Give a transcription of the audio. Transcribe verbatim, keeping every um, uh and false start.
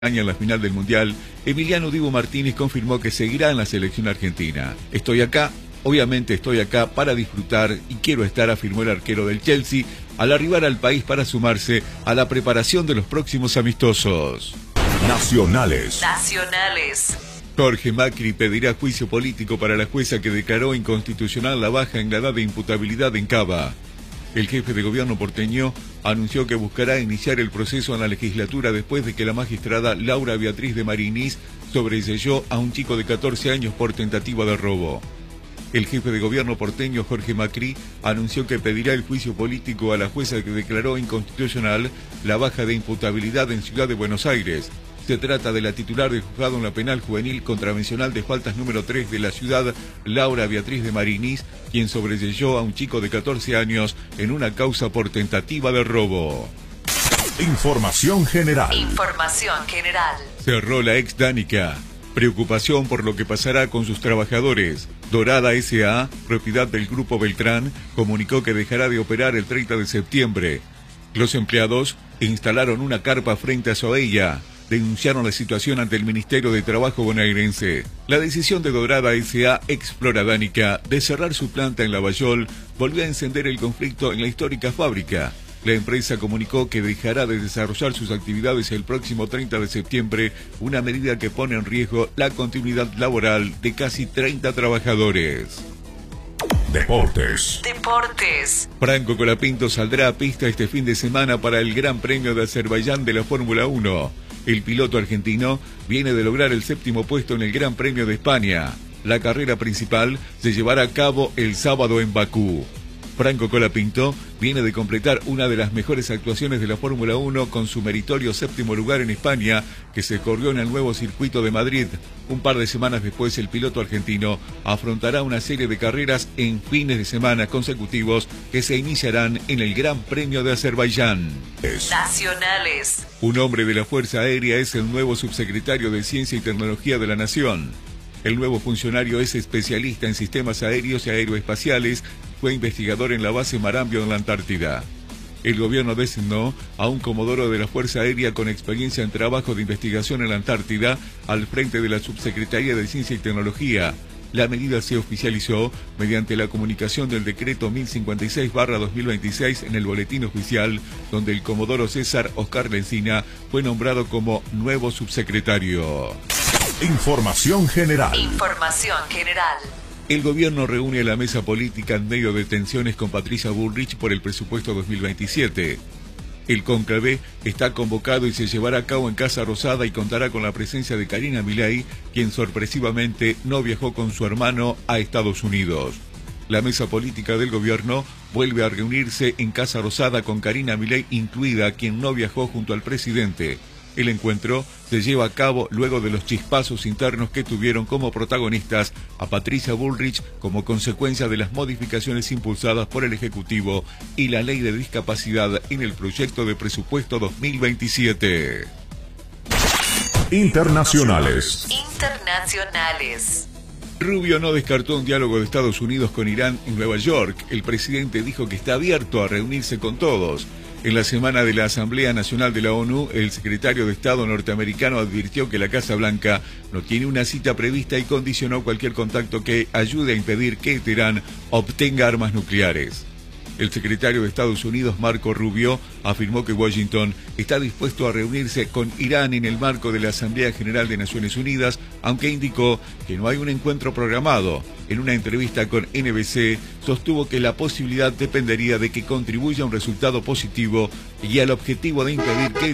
En la final del Mundial, Emiliano Dibu Martínez confirmó que seguirá en la selección argentina. Estoy acá, obviamente estoy acá para disfrutar y quiero estar, afirmó el arquero del Chelsea al arribar al país para sumarse a la preparación de los próximos amistosos. Nacionales. Nacionales. Jorge Macri pedirá juicio político para la jueza que declaró inconstitucional la baja en la edad de imputabilidad en Cava. El jefe de gobierno porteño anunció que buscará iniciar el proceso en la legislatura después de que la magistrada Laura Beatriz de Marinis sobreseyó a un chico de catorce años por tentativa de robo. El jefe de gobierno porteño, Jorge Macri, anunció que pedirá el juicio político a la jueza que declaró inconstitucional la baja de imputabilidad en Ciudad de Buenos Aires. Se trata de la titular del juzgado en la penal juvenil contravencional de faltas número tres de la ciudad, Laura Beatriz de Marinis, quien sobreseyó a un chico de catorce años en una causa por tentativa de robo. Información general. Información general. Cerró la ex Danica. Preocupación por lo que pasará con sus trabajadores. Dorada S A, propiedad del Grupo Beltrán, comunicó que dejará de operar el treinta de septiembre. Los empleados instalaron una carpa frente a Zoeya. Denunciaron la situación ante el Ministerio de Trabajo bonaerense. La decisión de Dorada S A, ex Flora Danica, de cerrar su planta en Lavallol volvió a encender el conflicto en la histórica fábrica. La empresa comunicó que dejará de desarrollar sus actividades el próximo treinta de septiembre, una medida que pone en riesgo la continuidad laboral de casi treinta trabajadores. Deportes. Deportes. Franco Colapinto saldrá a pista este fin de semana para el Gran Premio de Azerbaiyán de la Fórmula uno. El piloto argentino viene de lograr el séptimo puesto en el Gran Premio de España. La carrera principal se llevará a cabo el sábado en Bakú. Franco Colapinto viene de completar una de las mejores actuaciones de la Fórmula uno con su meritorio séptimo lugar en España, que se corrió en el nuevo circuito de Madrid. Un par de semanas después, el piloto argentino afrontará una serie de carreras en fines de semana consecutivos que se iniciarán en el Gran Premio de Azerbaiyán. Nacionales. Un hombre de la Fuerza Aérea es el nuevo subsecretario de Ciencia y Tecnología de la Nación. El nuevo funcionario es especialista en sistemas aéreos y aeroespaciales. Fue investigador en la base Marambio en la Antártida. El gobierno designó a un comodoro de la Fuerza Aérea con experiencia en trabajo de investigación en la Antártida al frente de la Subsecretaría de Ciencia y Tecnología. La medida se oficializó mediante la comunicación del decreto mil cincuenta y seis barra dos mil veintiséis en el boletín oficial, donde el comodoro César Oscar Lencina fue nombrado como nuevo subsecretario. Información general. Información general. El gobierno reúne a la mesa política en medio de tensiones con Patricia Bullrich por el presupuesto dos mil veintisiete. El cónclave está convocado y se llevará a cabo en Casa Rosada y contará con la presencia de Karina Milei, quien sorpresivamente no viajó con su hermano a Estados Unidos. La mesa política del gobierno vuelve a reunirse en Casa Rosada con Karina Milei incluida, quien no viajó junto al presidente. El encuentro se lleva a cabo luego de los chispazos internos que tuvieron como protagonistas a Patricia Bullrich como consecuencia de las modificaciones impulsadas por el Ejecutivo y la Ley de Discapacidad en el proyecto de presupuesto dos mil veintisiete. Internacionales. Internacionales. Rubio no descartó un diálogo de Estados Unidos con Irán en Nueva York. El presidente dijo que está abierto a reunirse con todos. En la semana de la Asamblea Nacional de la ONU, el secretario de Estado norteamericano advirtió que la Casa Blanca no tiene una cita prevista y condicionó cualquier contacto que ayude a impedir que Teherán obtenga armas nucleares. El secretario de Estados Unidos, Marco Rubio, afirmó que Washington está dispuesto a reunirse con Irán en el marco de la Asamblea General de Naciones Unidas, aunque indicó que no hay un encuentro programado. En una entrevista con N B C, sostuvo que la posibilidad dependería de que contribuya a un resultado positivo y al objetivo de impedir que